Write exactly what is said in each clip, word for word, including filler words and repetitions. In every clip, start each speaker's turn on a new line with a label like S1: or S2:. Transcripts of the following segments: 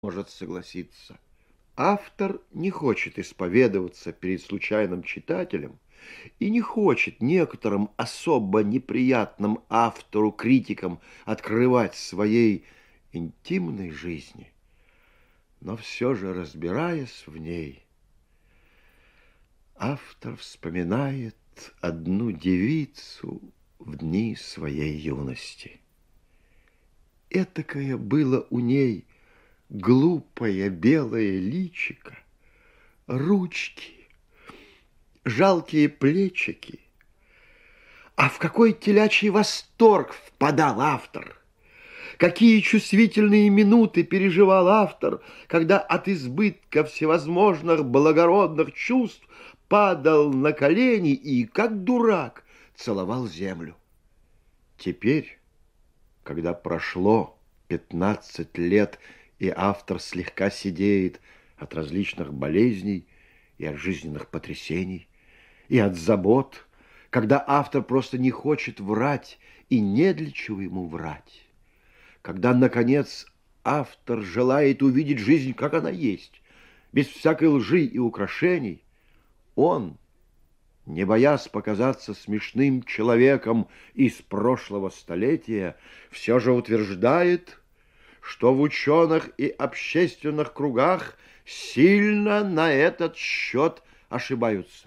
S1: может согласиться. Автор не хочет исповедоваться перед случайным читателем и не хочет некоторым особо неприятным автору-критикам открывать своей интимной жизни, но все же, разбираясь в ней, автор вспоминает одну девицу в дни своей юности. Этакое было у ней глупое белое личико, ручки, жалкие плечики. А в какой телячий восторг впадал автор! Какие чувствительные минуты переживал автор, когда от избытка всевозможных благородных чувств падал на колени и, как дурак, целовал землю. Теперь, когда прошло пятнадцать лет, и автор слегка седеет от различных болезней и от жизненных потрясений, и от забот, когда автор просто не хочет врать и не для чего ему врать, когда, наконец, автор желает увидеть жизнь, как она есть, без всякой лжи и украшений, он, не боясь показаться смешным человеком из прошлого столетия, все же утверждает, что в ученых и общественных кругах сильно на этот счет ошибаются.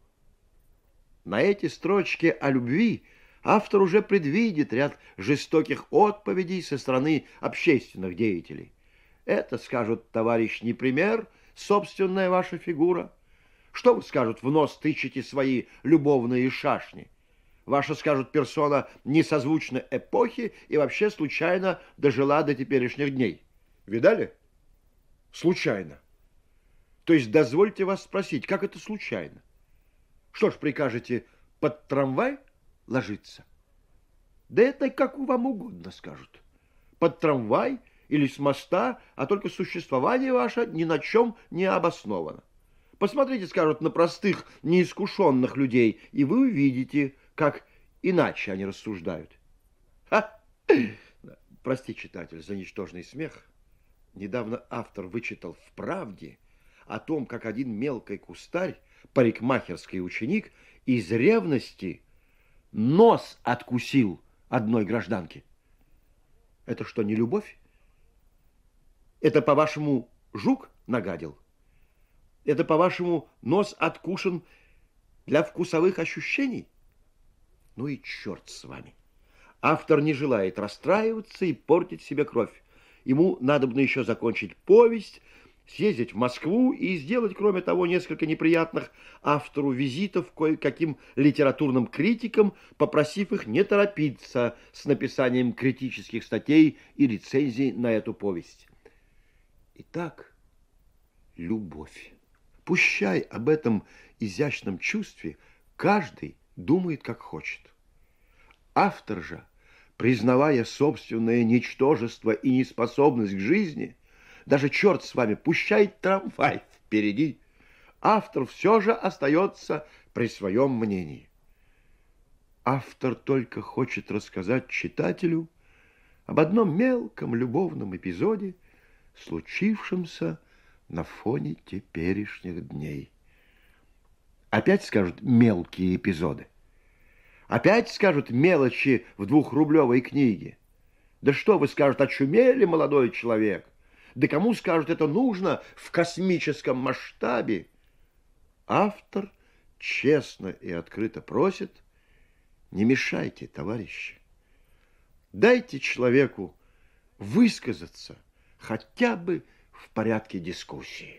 S1: На эти строчки о любви автор уже предвидит ряд жестоких отповедей со стороны общественных деятелей. Это, скажут, товарищ, не пример, собственная ваша фигура. Что вы, скажут, в нос тычете свои любовные шашни? Ваша, скажут, персона не созвучна эпохе и вообще случайно дожила до теперешних дней. Видали? Случайно. То есть дозвольте вас спросить, как это случайно? Что ж, прикажете под трамвай ложиться? Да это как вам угодно скажут. Под трамвай или с моста, а только существование ваше ни на чем не обосновано. Посмотрите, скажут, на простых, неискушенных людей, и вы увидите, как иначе они рассуждают. Ха! Прости, читатель, за ничтожный смех. Недавно автор вычитал в «Правде» о том, как один мелкий кустарь, парикмахерский ученик, из ревности нос откусил одной гражданке. Это что, не любовь? Это, по-вашему, жук нагадил? Это, по-вашему, нос откушен для вкусовых ощущений? Ну и черт с вами. Автор не желает расстраиваться и портить себе кровь. Ему надобно еще закончить повесть, съездить в Москву и сделать, кроме того, несколько неприятных автору визитов кое-каким литературным критикам, попросив их не торопиться с написанием критических статей и рецензий на эту повесть. Итак, любовь. Пущай об этом изящном чувстве каждый думает, как хочет. Автор же, признавая собственное ничтожество и неспособность к жизни, даже черт с вами, пущай трамвай впереди, автор все же остается при своем мнении. Автор только хочет рассказать читателю об одном мелком любовном эпизоде, случившемся на фоне теперешних дней. Опять скажут мелкие эпизоды. Опять скажут мелочи в двухрублевой книге. Да что вы, скажут, очумели, молодой человек? Да кому, скажут, это нужно в космическом масштабе? Автор честно и открыто просит: не мешайте, товарищи. Дайте человеку высказаться хотя бы в порядке дискуссии.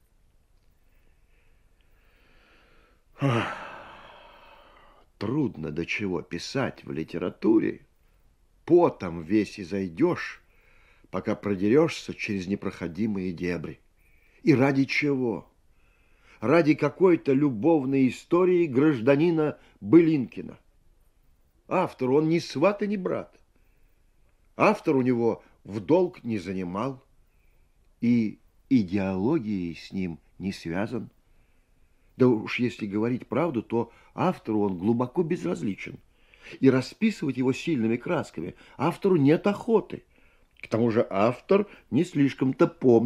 S1: Трудно до чего писать в литературе, потом весь изойдешь, пока продерешься через непроходимые дебри. И ради чего? Ради какой-то любовной истории гражданина Былинкина. Автор, он ни сват и ни брат. Автор у него в долг не занимал и идеологией с ним не связан. Да уж если говорить правду, то автору он глубоко безразличен. И расписывать его сильными красками автору нет охоты. К тому же автор не слишком-то помнит